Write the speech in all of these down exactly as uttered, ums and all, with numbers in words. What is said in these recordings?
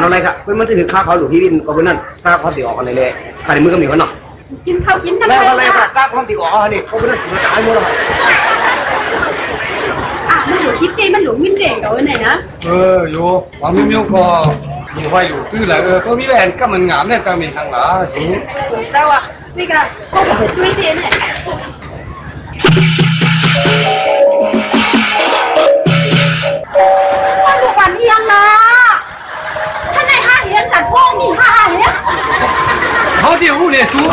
เอาอะไรครับเพื่อนมันจะถึงข้าวเขาหรือพี่วินก็เพื่อนนั่นข้าวเขาตีออกกันเลยเลยใครมือก็มีคนเนาะกินข้าวกินทำไมแล้วอะไรครับข้าวเขาตีออกนี่เขาเพื่อนนั่นมันจะหายหมดแล้วอ่ะมันอยู่คิดเจมันหลวงมินเด่งกับวันไหนนะเอออยู่หวังมิ้วก็อยู่ว่าอยู่คืออะไรเออก็มีแหวนก็มันงามเนี่ยก็มีทางหลาสูงแต่ว่านี่ก็ก็แบบด้วยเจนเนี่ยว่าลูกวันเที่ยงนะท่านนายห้าเหรียญสัตว์พวกมีห้าเหรียญเขาเดี๋ยวเนี่ยสู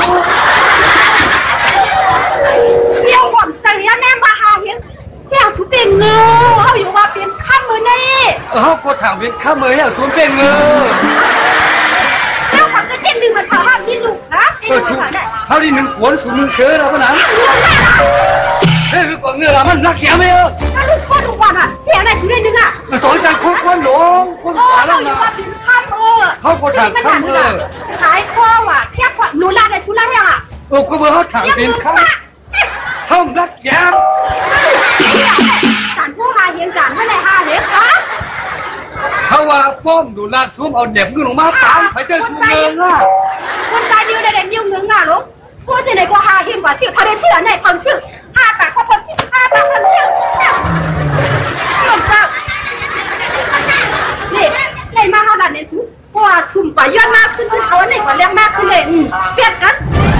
เดี๋ยวผมจะเลี้ยงแม่มาห้าเหรียญเดี๋ยวทุเป็นเงือเขาอยู่ว่าเป็นข้ามมือนี่เออเขากดถามเป็นข้ามมือเนี่ยสูเป็นเงือแล้วผมก็เช่นหนึ่งมันเท่าห้าที่ลูกนะเออสูเขาที่หนึ่งขวนสูงหนึ่งเชื้อแล้วขนาดเฮ้ยก่อนเงือมันรักแกไหมเออถ้าลูกคนทุกวันอ่ะเสียอะไรชุดนึงอ่ะสอนใจคนคนหลงคนขวาแล้วนะเขากดถามข้ามมือขายข้อว่ะแค่ขวัญนูราในชุดละเนี่ยโอ้ก็เมื่อเขาถามเป็นข้ามเขารักแกจานผู้หาเห็นจานเมื่อไรหาเห็นคะเขาว่าป้อมดูลาดซุ้มเอาเด็บเงินลงมาตามไปเจอชูเงินอ่ะคนตายยืนได้เด็กยืมเงินอ่ะลูกพูดที่ไหนก็หาเห็นกว่าที่เขาได้เชื่อในความเชื่อหาแต่เขาคนที่หาแต่ความเชื่อเนี่ยหลงเจ้านี่ในมาเขาดันเนี่ยทุกเพราะว่าชุ่มไปย้อนมากขึ้นเขาในกว่าแรงมากขึ้นเลยเปลี่ยนกัน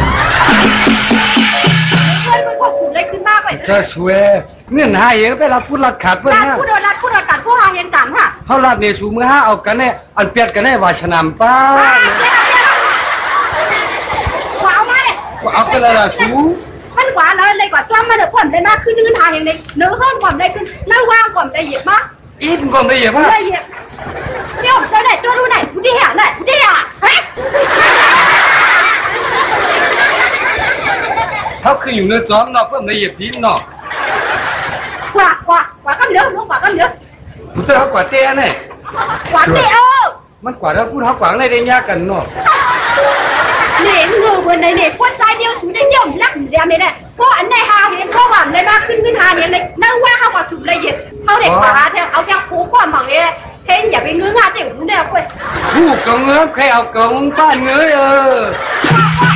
เพื่อนมันควบคุมได้ขึ้นมากไปจะช่วยเงื่อนหาเองไปรับผู้รัดขาดเพื่อนนะผู้โดนรัดผู้โดนกัดผู้หาเห็นกันค่ะเขารัดในสูมือห้าเอากันเนี่ยอันเปียดกันเนี่ยว่าชนามป้าขวาเอามาเลยเอากันแล้วล่ะสูมันขวาเลยเลยกว่าจ้อมมาเดือดความได้มากขึ้นนื้อทางอย่างนี้เนื้อข้นความได้ขึ้นเนื้อว่างความได้เหยียบมากอีกความได้เหยียบมากได้เหยียบเดี๋ยวเจ้าไหนเจ้าดูไหนผู้ที่หาไหนผู้ที่หาเฮ้ยเขาคืออยู่ในซ้อมเนาะเพิ่มได้เหยียบทีมเนาะกว่ากว่ากว่าก็เหลือลูกกว่าก็เหลือผู้เจ้าเขากว่าเต้เนี่ยกว่าเต้เออมันกว่าแล้วพูดเขากว่าอะไรได้ยากกันเนาะเหนื่อยเงือบนในเหนื่อยปวดใจเดียวถูได้เดี่ยวลักเดียวไม่ได้เพราะอันในหาเห็นเขาหวังในมากขึ้นขึ้นหาเนี่ยในนั่งว่าเขากว่าสุดละเอียดเขาเด็กกว่าเท่าเอาแค่คูความบางเอ้เห็นอย่าไปเงื้อหาเด็กผู้เดียวเว้ยผู้กองเงื้อใครเอากองป้านเงื้อเออ